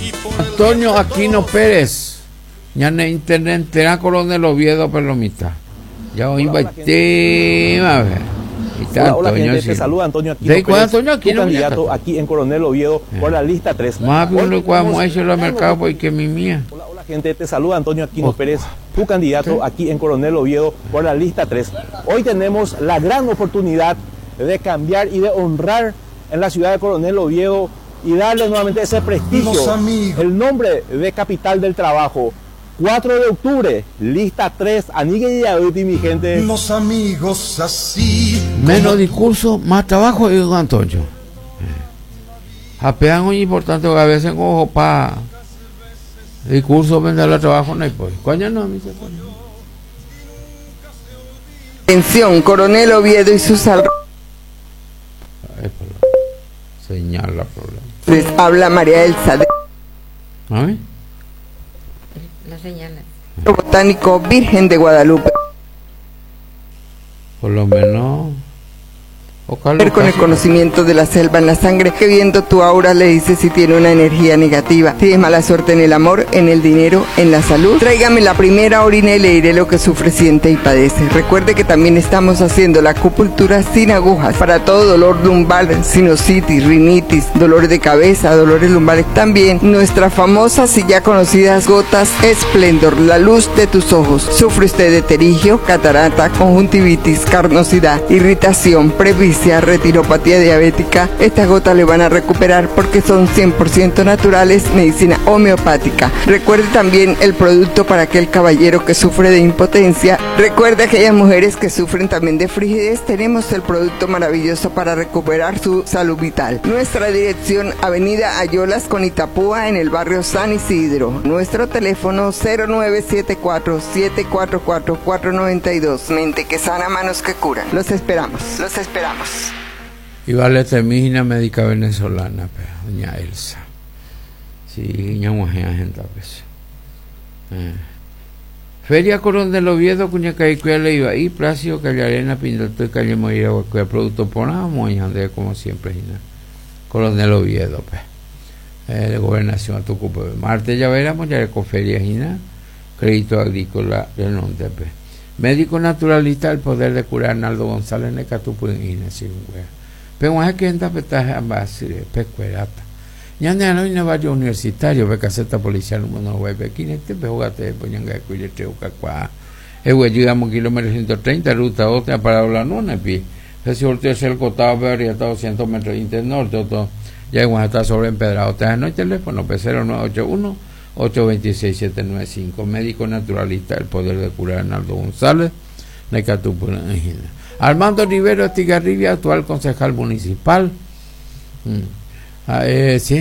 Antonio Aquino Pérez, ya en internet, terá Coronel Oviedo Pelomita. Ya hoy va a ver. Hola gente, te saluda Antonio Aquino Pérez, tu candidato aquí en Coronel Oviedo por la lista 3. Más bien lo que hemos hecho en el mercado porque mi mía. Hola gente, te saluda Antonio Aquino Pérez, tu candidato aquí en Coronel Oviedo por la lista 3. Hoy tenemos la gran oportunidad de cambiar y de honrar en la ciudad de Coronel Oviedo y darle nuevamente ese prestigio, el nombre de capital del trabajo. 4 de octubre, lista 3, Anigue y mi gente. Los amigos así. Menos discurso, más trabajo, digo Antonio. Apean muy importante, porque a veces cojo para discurso, vender el trabajo, no hay pues. Coño, no, mi se pone. Atención, Coronel Oviedo y sus Señala problema. Les habla María Elsa de la señala. Botánico Virgen de Guadalupe. Por lo menos Con el conocimiento de la selva en la sangre, que viendo tu aura le dice si tiene una energía negativa, si es mala suerte en el amor, en el dinero, en la salud. Tráigame la primera orina y le diré lo que sufre, siente y padece. Recuerde que también estamos haciendo la acupuntura sin agujas para todo dolor lumbar, sinusitis, rinitis, dolor de cabeza, dolores lumbares. También nuestras famosas y ya conocidas gotas Esplendor, la luz de tus ojos. Sufre usted de terigio, catarata, conjuntivitis, carnosidad, irritación, presbicia, retiropatía diabética. Estas gotas le van a recuperar porque son 100% naturales, medicina homeopática. Recuerde también el producto para aquel caballero que sufre de impotencia. Recuerde aquellas mujeres que sufren también de frigidez. Tenemos el producto maravilloso para recuperar su salud vital. Nuestra dirección, Avenida Ayolas con Itapúa, en el barrio San Isidro. Nuestro teléfono 0974-744-492. Mente que sana, manos que curan. Los esperamos. Los esperamos. Y vale termina médica venezolana, doña Elsa. Sí, ña gente a veces. Feria Coronel Oviedo, cuña caícuela iba ahí, Plácido, calle Arena, Pindalto y calle Moira, cuya producto ponamos, y ande como siempre, Coronel Oviedo, de gobernación a tu cupo. Marte ya veremos, ya con feria, crédito agrícola, del norte, médico naturalista, el poder de curar, Arnaldo González, Necatupo, pero es que anda a base pescuerata. Ya no hay barrio universitario, ve caseta policial, no ve aquí, este jugate, ponían que cuide Teucacua. Llegamos kilómetros 130, ruta otra para la nona, pi. Ese sorteo es el cotado, vería 200 metros de norte, todo. Ya vamos a estar sobre empedrado. No hay teléfono, 0981 826-795. Médico naturalista, el poder de curar, Arnaldo González, Necatupo, Armando Rivero Estigarribia, actual concejal municipal. Sí,